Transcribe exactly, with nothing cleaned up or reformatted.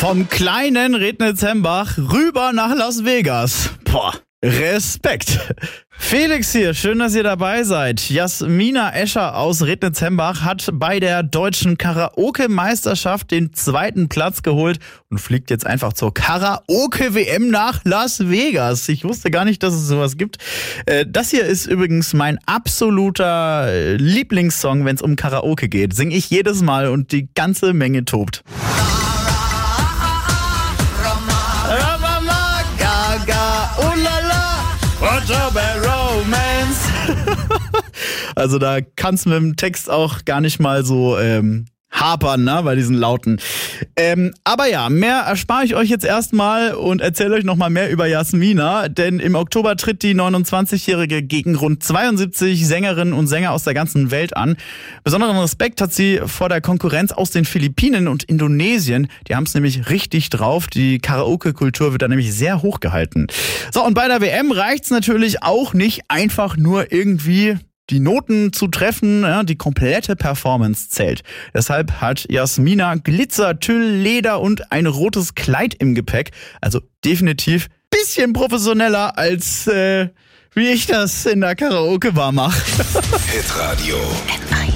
Vom kleinen Rednitz-Hembach rüber nach Las Vegas. Boah, Respekt. Felix hier, schön, dass ihr dabei seid. Jasmina Escher aus Rednitz-Hembach hat bei der deutschen Karaoke-Meisterschaft den zweiten Platz geholt und fliegt jetzt einfach zur Karaoke-W M nach Las Vegas. Ich wusste gar nicht, dass es sowas gibt. Das hier ist übrigens mein absoluter Lieblingssong, wenn es um Karaoke geht. Sing ich jedes Mal und die ganze Menge tobt. Also da kann's mit dem Text auch gar nicht mal so ähm, hapern, ne, bei diesen Lauten. Ähm, aber ja, mehr erspare ich euch jetzt erstmal und erzähle euch nochmal mehr über Jasmina, denn im Oktober tritt die neunundzwanzigjährige gegen rund zweiundsiebzig Sängerinnen und Sänger aus der ganzen Welt an. Besonderen Respekt hat sie vor der Konkurrenz aus den Philippinen und Indonesien. Die haben es nämlich richtig drauf. Die Karaoke-Kultur wird da nämlich sehr hoch gehalten. So, und bei der W M reicht's natürlich auch nicht einfach nur irgendwie die Noten zu treffen, ja, die komplette Performance zählt. Deshalb hat Jasmina Glitzer, Tüll, Leder und ein rotes Kleid im Gepäck. Also definitiv bisschen professioneller als äh, wie ich das in der Karaoke-Bar mache. Hitradio.